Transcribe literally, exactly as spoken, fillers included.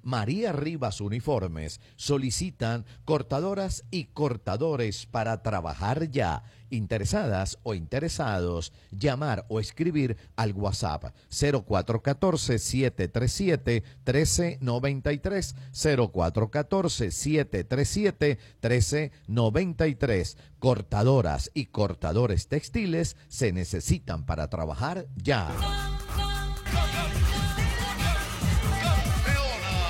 María Rivas Uniformes solicitan cortadoras y cortadores para trabajar ya. Interesadas o interesados, llamar o escribir al WhatsApp cero cuatro uno cuatro, siete tres siete, uno tres nueve tres, cero cuatro uno cuatro, siete tres siete, uno tres nueve tres. Cortadoras y cortadores textiles se necesitan para trabajar ya.